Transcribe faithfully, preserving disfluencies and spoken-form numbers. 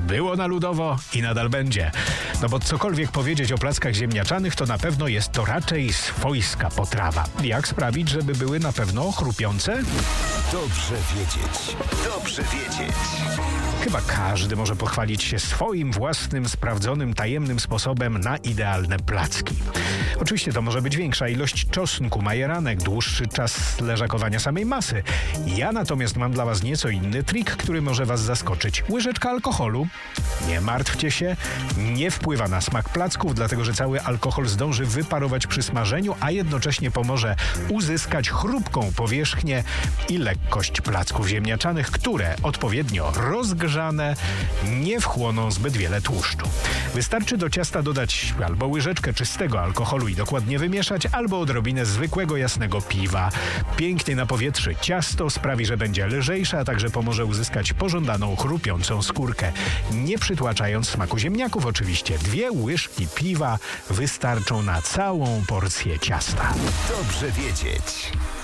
Było na ludowo i nadal będzie. No bo cokolwiek powiedzieć o plackach ziemniaczanych, to na pewno jest to raczej swojska potrawa. Jak sprawić, żeby były na pewno chrupiące? Dobrze wiedzieć. Dobrze wiedzieć. Chyba każdy może pochwalić się swoim własnym, sprawdzonym, tajemnym sposobem na idealne placki. Oczywiście to może być większa ilość czosnku, majeranek, dłuższy czas leżakowania samej masy. Ja natomiast mam dla was nieco inny trik, który może was zaskoczyć. Łyżeczka alkoholu. Nie martwcie się, nie wpływa na smak placków, dlatego że cały alkohol zdąży wyparować przy smażeniu, a jednocześnie pomoże uzyskać chrupką powierzchnię i lekkość placków ziemniaczanych, które odpowiednio rozgrzane nie wchłoną zbyt wiele tłuszczu. Wystarczy do ciasta dodać albo łyżeczkę czystego alkoholu i dokładnie wymieszać, albo odrobinę zwykłego jasnego piwa. Pięknie napowietrzy ciasto, sprawi, że będzie lżejsze, a także pomoże uzyskać pożądaną chrupiącą skórkę. Nie przytłaczając smaku ziemniaków oczywiście. Dwie łyżki piwa wystarczą na całą porcję ciasta. Dobrze wiedzieć.